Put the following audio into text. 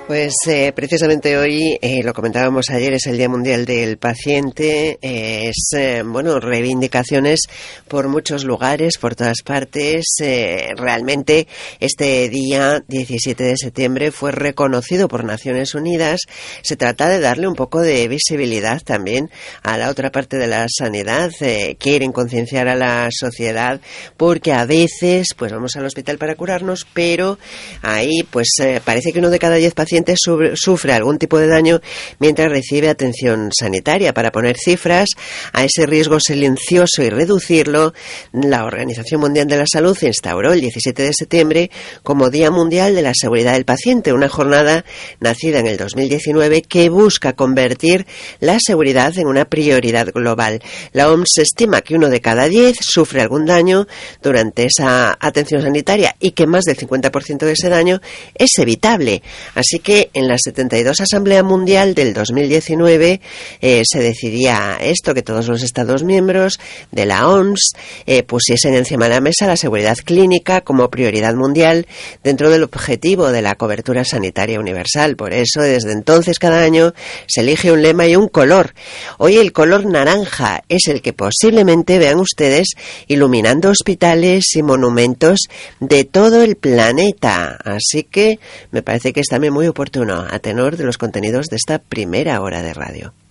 Pues precisamente hoy, lo comentábamos ayer, es el Día Mundial del Paciente. Reivindicaciones por muchos lugares, por todas partes. Realmente este día 17 de septiembre fue reconocido por Naciones Unidas. Se trata de darle un poco de visibilidad también a la otra parte de la sanidad. Quieren concienciar a la sociedad porque a veces pues vamos al hospital para curarnos, pero ahí parece que uno de cada 10 pacientes sufre algún tipo de daño mientras recibe atención sanitaria. Para poner cifras a ese riesgo silencioso y reducirlo, la Organización Mundial de la Salud instauró el 17 de septiembre como Día Mundial de la Seguridad del Paciente, una jornada nacida en el 2019 que busca convertir la seguridad en una prioridad global. La OMS estima que uno de cada 10 sufre algún daño durante esa atención sanitaria y que más del 50% de ese daño es evitable. Así que en la 72 Asamblea Mundial del 2019 se decidía esto, que todos los Estados miembros de la OMS pusiesen encima de la mesa la seguridad clínica como prioridad mundial dentro del objetivo de la cobertura sanitaria universal. Por eso, desde entonces, cada año se elige un lema y un color. Hoy el color naranja es el que posiblemente vean ustedes iluminando hospitales y monumentos de todo el planeta. Así que me parece que es también muy oportuno a tenor de los contenidos de esta primera hora de radio.